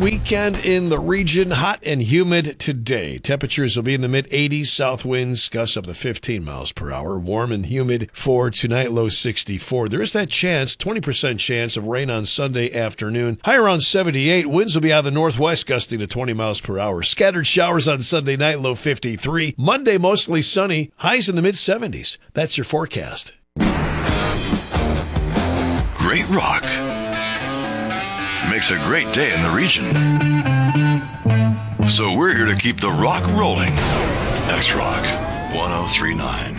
weekend in the region. Hot and humid today. Temperatures will be in the mid-80s. South winds gusts up to 15 miles per hour. Warm and humid for tonight, low 64. There is that chance, 20% chance of rain on Sunday afternoon. High around 78. Winds will be out of the northwest, gusting to 20 miles per hour. Scattered showers on Sunday night, low 53. Monday, mostly sunny. Highs in the mid-70s. That's your forecast. Great rock makes a great day in the region. So we're here to keep the rock rolling. X-Rock 1039.